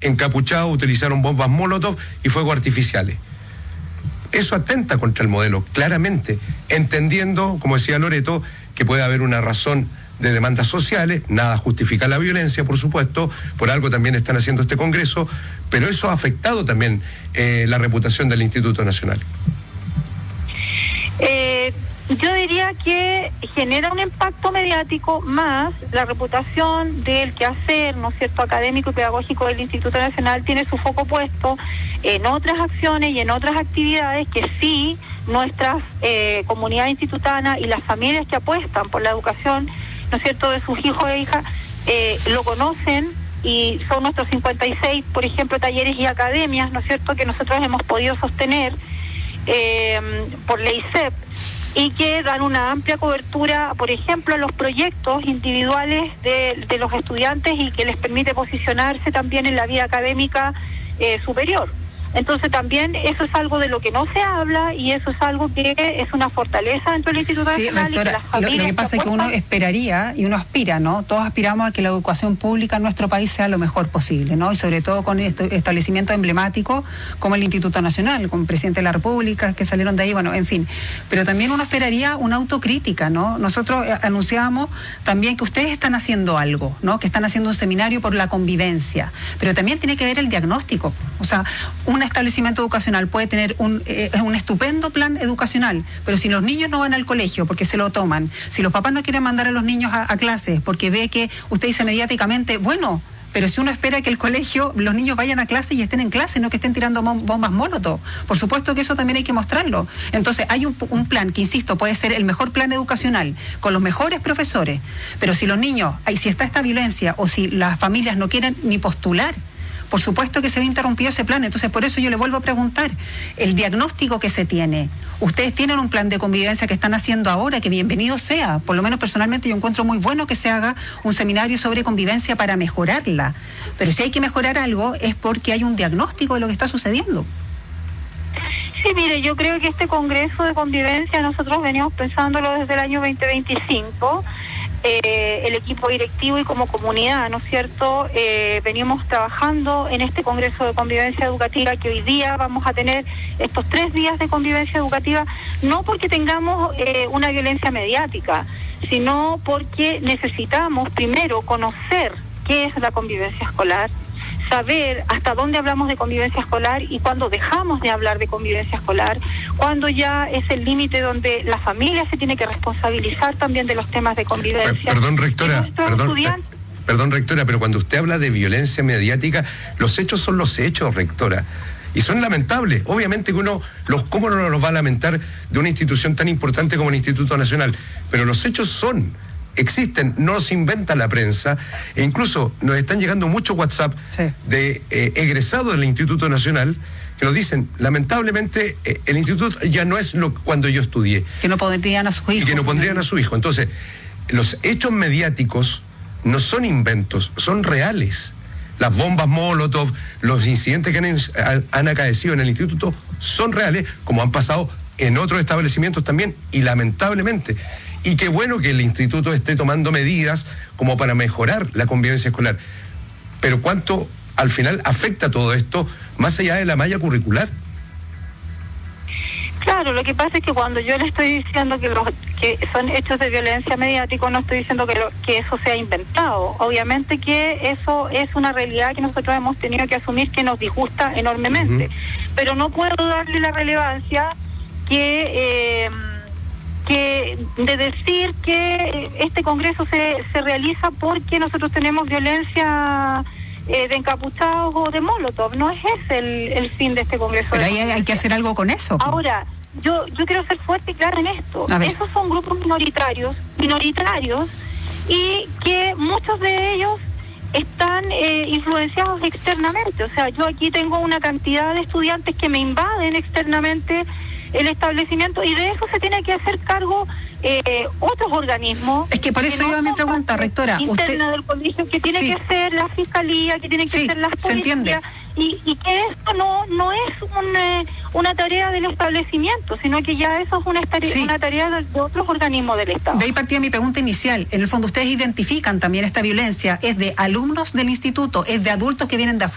encapuchados utilizaron bombas Molotov y fuegos artificiales. Eso atenta contra el modelo, claramente, entendiendo, como decía Loreto, que puede haber una razón de demandas sociales, nada justifica la violencia, por supuesto, por algo también están haciendo este Congreso, pero eso ha afectado también la reputación del Instituto Nacional. Yo diría que genera un impacto mediático más la reputación del quehacer, ¿no es cierto?, académico y pedagógico del Instituto Nacional tiene su foco puesto en otras acciones y en otras actividades que sí nuestras comunidad institutana y las familias que apuestan por la educación, ¿no es cierto?, de sus hijos e hijas, lo conocen, y son nuestros 56, por ejemplo, talleres y academias, ¿no es cierto?, que nosotros hemos podido sostener por la ISEP, y que dan una amplia cobertura, por ejemplo, a los proyectos individuales de los estudiantes y que les permite posicionarse también en la vida académica superior. Entonces también eso es algo de lo que no se habla y eso es algo que es una fortaleza dentro del Instituto Nacional. Rectora, y que las familias lo que pasa es que uno esperaría y uno aspira, ¿no? Todos aspiramos a que la educación pública en nuestro país sea lo mejor posible, ¿no? Y sobre todo con establecimientos emblemáticos como el Instituto Nacional, con el presidente de la República, que salieron de ahí, bueno, en fin. Pero también uno esperaría una autocrítica, ¿no? Nosotros anunciábamos también que ustedes están haciendo algo, ¿no? Que están haciendo un seminario por la convivencia, pero también tiene que ver el diagnóstico. O sea, un establecimiento educacional puede tener un estupendo plan educacional, pero si los niños no van al colegio porque se lo toman, si los papás no quieren mandar a los niños a clases porque ve que usted dice mediáticamente, bueno, pero si uno espera que el colegio, los niños vayan a clase y estén en clase, no que estén tirando bombas Molotov. Por supuesto que eso también hay que mostrarlo. Entonces hay un plan que, insisto, puede ser el mejor plan educacional, con los mejores profesores, pero si los niños, si está esta violencia o si las familias no quieren ni postular, por supuesto que se ve interrumpido ese plan. Entonces, por eso yo le vuelvo a preguntar, el diagnóstico que se tiene, ustedes tienen un plan de convivencia que están haciendo ahora, que bienvenido sea, por lo menos personalmente yo encuentro muy bueno que se haga un seminario sobre convivencia para mejorarla, pero si hay que mejorar algo es porque hay un diagnóstico de lo que está sucediendo. Sí, mire, yo creo que este Congreso de Convivencia nosotros veníamos pensándolo desde el año 2025, el equipo directivo y como comunidad, ¿no es cierto? Venimos trabajando en este Congreso de Convivencia Educativa, que hoy día vamos a tener estos 3 días de convivencia educativa, no porque tengamos una violencia mediática, sino porque necesitamos primero conocer qué es la convivencia escolar, saber hasta dónde hablamos de convivencia escolar y cuándo dejamos de hablar de convivencia escolar, cuándo ya es el límite donde la familia se tiene que responsabilizar también de los temas de convivencia. Perdón, rectora, pero cuando usted habla de violencia mediática, los hechos son los hechos, rectora. Y son lamentables. Obviamente que ¿cómo no los va a lamentar de una institución tan importante como el Instituto Nacional? Pero los hechos existen, no los inventa la prensa, e incluso nos están llegando muchos WhatsApp de egresados del Instituto Nacional que nos dicen, lamentablemente, el instituto ya no es cuando yo estudié. Que no pondrían a su hijo. Y que no pondrían a su hijo. Entonces, los hechos mediáticos no son inventos, son reales. Las bombas Molotov, los incidentes que han acaecido en el instituto son reales, como han pasado en otros establecimientos también, y lamentablemente. Y qué bueno que el instituto esté tomando medidas como para mejorar la convivencia escolar. Pero ¿cuánto al final afecta todo esto más allá de la malla curricular? Claro, lo que pasa es que cuando yo le estoy diciendo que son hechos de violencia mediática, no estoy diciendo que eso sea inventado. Obviamente que eso es una realidad que nosotros hemos tenido que asumir, que nos disgusta enormemente. Pero no puedo darle la relevancia que de decir que este Congreso se realiza porque nosotros tenemos violencia de encapuchados o de Molotov. No es ese el fin de este Congreso. Pero ahí hay que hacer algo con eso. Ahora, yo quiero ser fuerte y clara en esto. Esos son grupos minoritarios, y que muchos de ellos están influenciados externamente. O sea, yo aquí tengo una cantidad de estudiantes que me invaden externamente el establecimiento, y de eso se tiene que hacer cargo otros organismos. Es que por eso iba mi pregunta, rectora. Interna del colegio, que tiene que ser la fiscalía, que tiene que ser las policías, y que esto no es una tarea del establecimiento, sino que ya eso es una tarea de otros organismos del Estado. De ahí partía mi pregunta inicial. En el fondo, ustedes identifican también esta violencia, ¿es de alumnos del instituto, es de adultos que vienen de afuera?